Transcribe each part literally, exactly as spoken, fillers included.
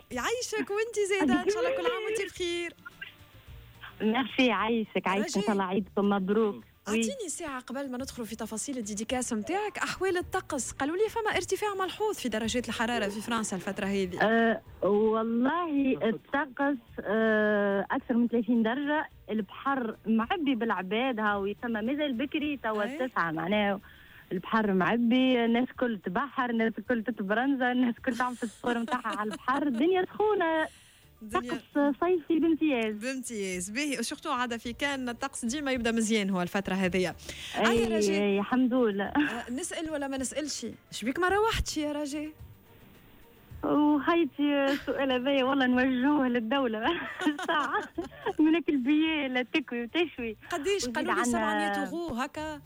يعيشك وانت زاده ان شاء الله كل عام وانت بخير. ميرسي عايشك عايشك ان شاء الله عيدكم مبروك. اعطيني ساعه قبل ما ندخلوا في تفاصيل الديديكاس نتاعك. احوال الطقس قالوا لي فما ارتفاع ملحوظ في درجات الحراره في فرنسا الفتره هذه. أه والله الطقس أه اكثر من ثلاثين درجه. البحر معبي بالعباد هاو يسمى مازال بكري توا تسعه معناه البحر معبي. الناس كل تبحر الناس كل تتبرنزه الناس كل تعمل في الصور نتاعها على البحر. الدنيا سخونه طقس صيفي بامتياز بامتياز باهي. وسورتو عاده في كان الطقس ديما يبدا مزيان هو الفتره هذه. اي يا رجاء الحمد لله. أه نسال ولا ما نسالش؟ شبيك ما روحتش يا رجاء؟ وهايتي السؤال هذايا والله نوجهوه للدوله ساعه من البيئه لا تكوي وتشوي. قديش قالوا لي سبعمية اورو هكا؟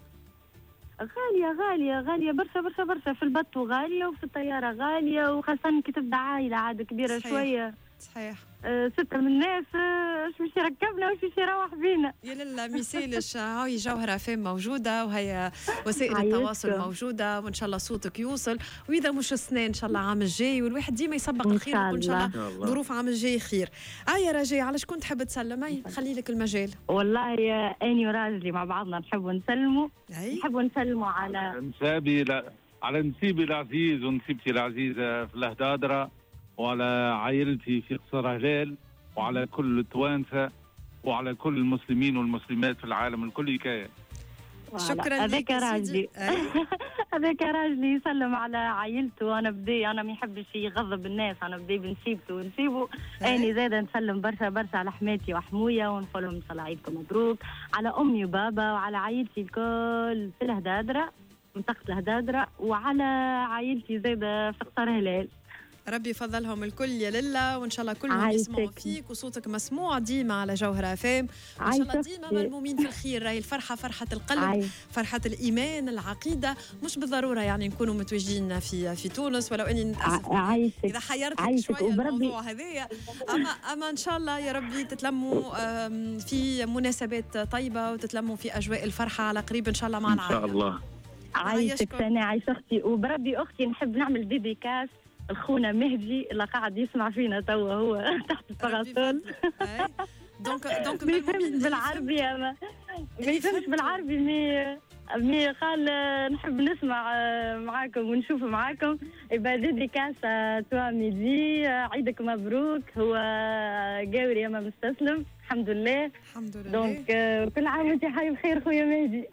غاليه غاليه غاليه برشا برشا برشا. في البط غاليه وفي الطياره غاليه وخاصه كي تبدا عائله عاد كبيره صحيح. شويه صحيح. أه ستة من الناس اش باش يركبنا واش باش يروح بينا. يا لله ميسالش. هاي جوهرة فام موجودة وهي وسائل التواصل موجودة وإن شاء الله صوتك يوصل. وإذا مش السنة إن شاء الله عام الجاي والواحد ديما يسبق الخير ويقول إن شاء الله ظروف عام الجاي خير. آه يا رجاء على شكون تحب تسلم؟ أي خلي لك المجال. والله يا أني وراجلي مع بعضنا نحب نسلموا نحب نسلموا على نسابي لا على نسيبي العزيز ونسيبتي العزيزة في الهدادرة وعلى عائلتي في قصر هلال وعلى كل التوانسة وعلى كل المسلمين والمسلمات في العالم الكل كاين. شكرا هذاك راجلي هذاك راجلي يسلم على عائلته. وانا بدي انا ما يحبش يغضب الناس. انا بدي بنسيبته ونسيبه. اني زاده نسلم برشا برشا على حماتي وحمويا ونقول لهم ان شاء الله عيدكم مبروك. على امي وبابا وعلى عائلتي الكل في الهدادره منطقه الهدادره وعلى عائلتي زاده في قصر هلال. ربي يفضلهم الكل يا لله وان شاء الله كلهم يسمعوا فيك وصوتك مسموع ديما على جوهرة فام. ان شاء الله ديما ملمومين في الخير. راهي الفرحه فرحه القلب عايش. فرحه الايمان العقيده مش بالضروره يعني نكونوا متواجدين في في تونس ولو اني نتاسف اذا حيرتك شويه الموضوع هذايا. اما اما ان شاء الله يا ربي تتلموا في مناسبات طيبه وتتلموا في اجواء الفرحه على قريب ان شاء الله مع العائله. ان شاء الله. عايشك انا عايش اختي وبربي اختي نحب نعمل ديديكاس الخونا مهدي اللي قاعد يسمع فينا توا هو تحت الباراسول. دونك دونك ما يفهمش بالعربي ما يفهمش بالعربي مي مي قال نحب نسمع معاكم ونشوف معاكم. يبقى ديديكاس توا ميدي عيدك مبروك. هو قاوري يا ما مستسلم الحمد لله الحمد لله. دونك كل عام وانت حي بخير خويا مهدي.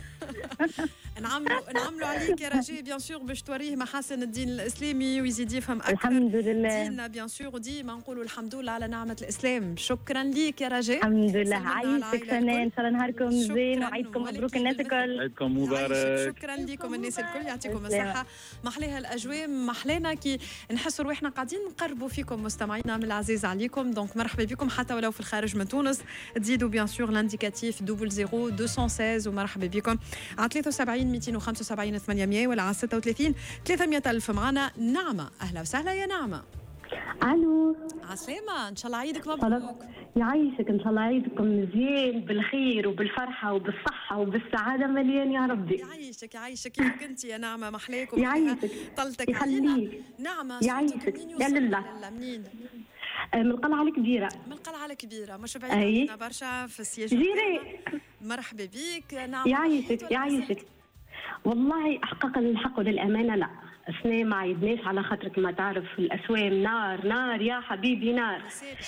نعملوا نعملوا عليك يا رجاء بيان سور باش توريه محاسن الدين الاسلامي ويزيد يفهم اكثر. الحمد لله. ديننا بيان سور وديما نقولوا الحمد لله على نعمه الاسلام. شكرا ليك يا رجاء. الحمد لله. عايشك سنه ان شاء الله نهاركم زين وعيدكم مبروك الناس الكل. عيدكم مبارك. شكرا لكم الناس الكل يعطيكم الصحه. محليها الاجواء محلينا كي نحسوا روحنا قاعدين نقربوا فيكم مستمعينا من العزيز عليكم. دونك مرحبا بكم حتى ولو في الخارج من تونس. تزيدوا بيان سور لانديكاتيف صفر صفر مئتين وستة عشر ومرحبا بكم على ثلاثة وسبعين مئتين وخمسة وسبعين ثمانمئة ولا على ستة وثلاثين ثلاثمئة ألف. معنا نعمة. أهلا وسهلا يا نعمة. الو عسلامة ان شاء الله عيدك مبروك. يعيشك ان شاء الله عيدكم مزيان بالخير وبالفرحه وبالصحه وبالسعاده مليان يا ربي. يعيشك يعيشك كيفك انت يا نعمه محليك يعيشك طلتك يخليك. نعمه يعيشك يا لله. منين؟ من القلعه الكبيره. من القلعه الكبيره مش بعيد علينا برشا في السياج. جيري مرحبا بك نعمه. يعيشك يعيشك. والله احقاقا للحق وللامانه لا السنة ما عيدناش على خاطرك ما تعرف الأسوام نار نار يا حبيبي نار.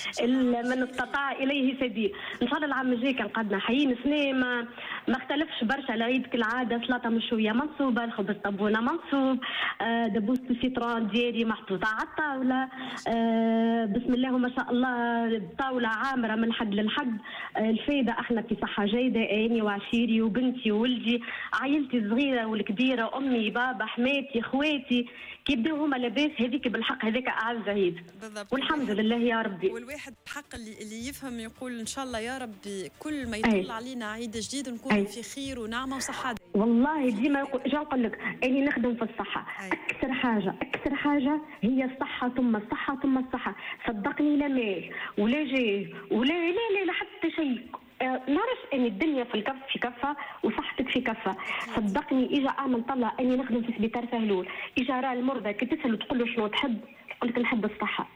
من استطاع إليه سبيل. إن شاء الله العام الجاي كان قعدنا حيين السنة ما ما اختلفش برشا. العيد كالعادة سلطة مشوية منصوبة الخبز طبونة منصوب آه دبوس السيترون ديالي محطوطة على الطاولة آه بسم الله ما شاء الله الطاولة عامرة من حد للحد آه الفايدة احنا في صحة جيدة اني وعشيري وبنتي وولدي عائلتي الصغيرة والكبيرة امي بابا حماتي اخواتي كي يبداو هما لاباس هذيك بالحق هذاك اعز عيد والحمد لله يا ربي. والواحد بحق اللي اللي يفهم يقول ان شاء الله يا ربي كل ما يطلع علينا عيد جديد نكون في خير ونعمه وصحه. والله ديما يقول جا نقول لك اني نخدم في الصحه. أي. اكثر حاجه اكثر حاجه هي الصحه ثم الصحه ثم الصحه. صدقني لا مال ولا جاه ولا لا لا, لا حتى شيء. أه نعرف ان الدنيا في الكف في كفه وصحتك في كفه. صدقني اجا اعمل طلع اني نخدم في سبيطار فهلول اجا راه المرضى كي تسال وتقول له شنو تحب يقول لك نحب الصحه.